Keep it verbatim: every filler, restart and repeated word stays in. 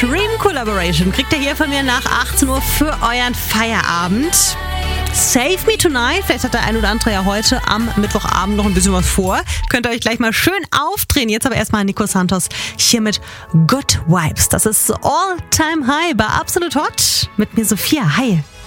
Dream Collaboration kriegt ihr hier von mir nach achtzehn Uhr für euren Feierabend. Save Me Tonight, vielleicht hat der ein oder andere ja heute am Mittwochabend noch ein bisschen was vor. Könnt ihr euch gleich mal schön aufdrehen. Jetzt aber erstmal Nico Santos hier mit Good Vibes. Das ist All Time High bei Absolut Hot mit mir Sophia. Hi.